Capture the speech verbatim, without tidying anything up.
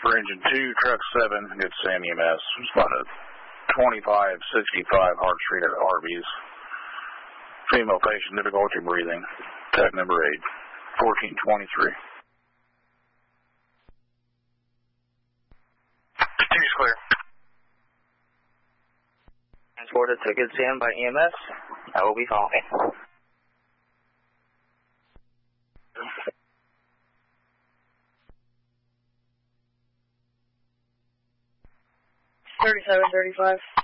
for engine two, truck seven, good Sam E M S. It's about a twenty-five sixty-five Harts Street at Arby's. Female patient, difficulty breathing. Tag number eight, fourteen twenty-three. Two's clear. Transported to Good Sam by E M S. I will be following. thirty-seven thirty-five.